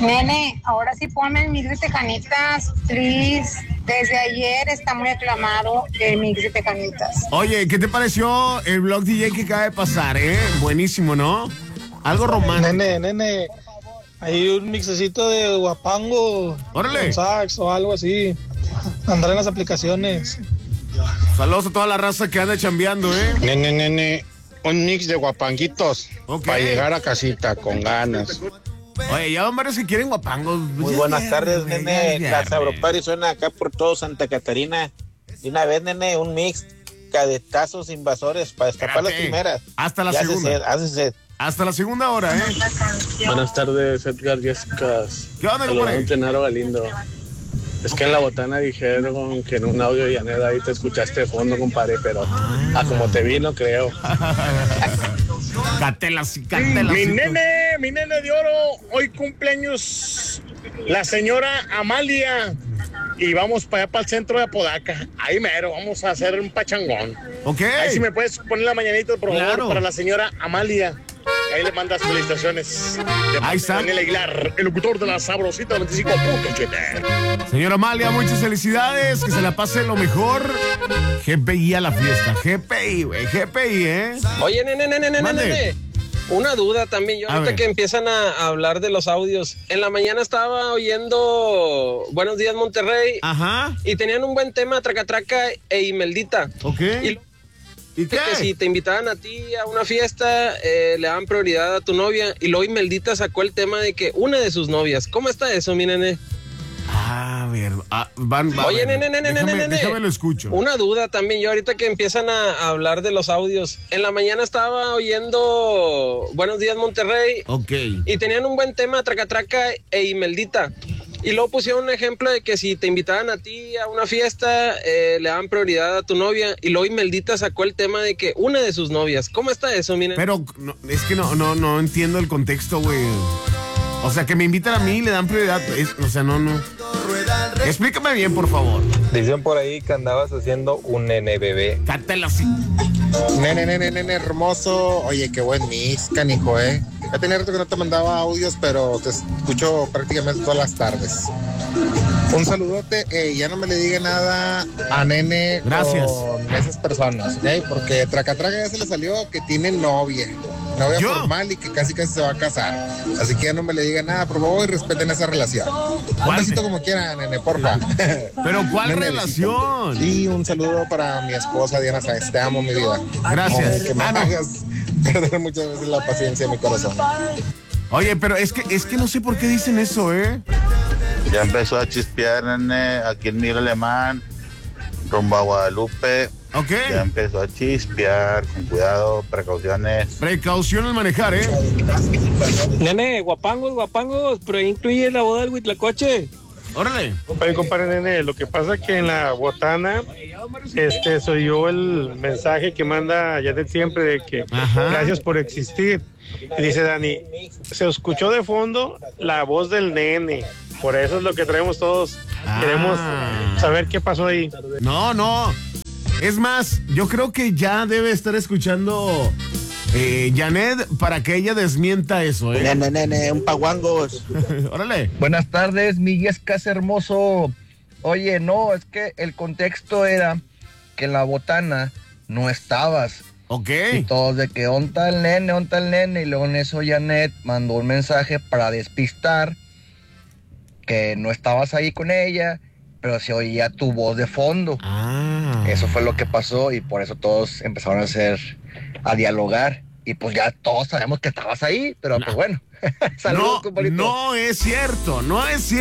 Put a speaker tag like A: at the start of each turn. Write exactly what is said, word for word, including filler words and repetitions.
A: Nene, ahora sí ponme el mix de Tejanitas, please. Desde ayer está muy aclamado el mix de Tejanitas.
B: Oye, ¿qué te pareció el Blog D J que acaba de pasar, eh? Buenísimo, ¿no? Algo romántico.
C: Nene, nene, hay un mixecito de guapango.
B: ¡Órale!
C: Con sax o algo así. Andar en las aplicaciones.
B: Saludos a toda la raza que anda chambeando, ¿eh?
D: Nene, nene, un mix de guapanguitos.
B: Ok.
D: Para llegar a casita con ganas.
B: Oye, ya van varios que quieren guapangos.
E: Muy buenas tardes, nene. La Sabropari suena acá por todo Santa Catarina. Y una vez, nene, un mix cadetazos invasores para destapar las primeras.
B: Hasta la
E: Ya
B: segunda.
E: Hace sed, hace sed.
B: Hasta la segunda hora, ¿eh?
F: Buenas tardes, Edgar Jessica.
B: ¿Qué onda, compadre?
F: Tenaro Galindo. Es que en la botana dijeron que en un audio de Yaneda ahí te escuchaste de fondo, compadre, pero ah. a como te vi no creo.
B: Catelas y catelas.
G: Mi nene, mi nene de oro, hoy cumpleaños la señora Amalia. Y vamos para allá, para el centro de Apodaca. Ahí mero, vamos a hacer un pachangón.
B: Ok.
G: Ahí si me puedes poner la mañanita, por favor,
B: Claro.
G: para la señora Amalia. Ahí le mandas felicitaciones. De
B: Ahí está.
G: Daniel Aguilar, el locutor de la Sabrosita noventa y cinco punto siete.
B: Señora Amalia, muchas felicidades. Que se la pase lo mejor. G P I a la fiesta. G P I, güey. G P I, ¿eh?
H: Oye, nene, nene, nene,
B: Mande.
H: nene. Una duda también. Yo
B: A
H: ahorita
B: ver.
H: que empiezan a, a hablar de los audios. En la mañana estaba oyendo Buenos Días Monterrey.
B: Ajá.
H: Y tenían un buen tema, Traca Traca e Imeldita.
B: Ok.
H: Y
B: ¿Y qué?
H: que si te invitaban a ti a una fiesta, eh, le daban prioridad a tu novia. Y luego Imeldita sacó el tema de que una de sus novias. ¿Cómo está eso, mi nene?
B: A ver. Ah, van, van,
H: Oye,
B: van.
H: nene, nene,
B: déjame,
H: nene, nene.
B: Déjame lo escucho.
H: Una duda también. Yo ahorita que empiezan a, a hablar de los audios. En la mañana estaba oyendo Buenos Días Monterrey.
B: Ok.
H: Y tenían un buen tema, Traca Traca e Imeldita. Y luego pusieron un ejemplo de que si te invitaban a ti a una fiesta, eh, le daban prioridad a tu novia. Y luego Imeldita sacó el tema de que una de sus novias. ¿Cómo está eso, miren?
B: Pero no, es que no, no, no entiendo el contexto, güey. O sea, que me invitan a mí y le dan prioridad. Es- o sea, no, no. Explícame bien, por favor.
I: Dicen por ahí que andabas haciendo un nene bebé.
B: Cátela así.
D: Nene, nene, nene hermoso. Oye, qué buen mix, canijo, ¿eh? Ya tenía rato que no te mandaba audios, pero te escucho prácticamente todas las tardes. Un saludote. Eh, ya no me le diga nada a Nene
B: Gracias.
D: con esas personas, ¿eh? Porque Traca Traca ya se le salió que tiene novia. Novia
B: ¿Yo?
D: formal y que casi casi se va a casar. Así que ya no me le diga nada, por favor, y respeten esa relación. Un
B: ¿Cuál?
D: besito como quiera, Nene, porfa.
B: Pero ¿cuál
D: Nene,
B: relación?
D: Y un saludo para mi esposa Diana Sáenz. Te amo, mi vida.
B: Gracias.
D: Ay, que me
B: Ah, no.
D: hagas perder muchas veces la paciencia de mi corazón.
B: Oye, pero es que, es que no sé por qué dicen eso, ¿eh?
J: Ya empezó a chispear, nene, aquí en Miguel Alemán, rumbo a Guadalupe.
B: Ok.
J: Ya empezó a chispear, con cuidado, precauciones.
B: Precaución al manejar, ¿eh?
K: Nene, guapangos, guapangos, pero ahí incluye la boda del Huitlacoche.
B: Órale.
C: Compadre, compadre, nene, lo que pasa es que en la botana este, se oyó el mensaje que manda Yadet siempre de que
B: Ajá.
C: gracias por existir. Y dice Dani, se escuchó de fondo la voz del nene. Por eso es lo que traemos todos.
B: Ah.
C: Queremos saber qué pasó ahí.
B: No, no. Es más, yo creo que ya debe estar escuchando eh, Janet para que ella desmienta eso, ¿eh?
E: Nene, nene, un paguangos.
B: Órale.
I: Buenas tardes, mi Yescas hermoso. Oye, no, es que el contexto era que en la botana no estabas.
B: Ok.
I: Y todos de que onta el nene, onta el nene. Y luego en eso Janet mandó un mensaje para despistar que no estabas ahí con ella, pero se oía tu voz de fondo.
B: Ah.
I: Eso fue lo que pasó y por eso todos empezaron a hacer, a dialogar. Y pues ya todos sabemos que estabas ahí, pero pues bueno. Saludos,
B: No,
I: compadrito.
B: no es cierto, no es cierto.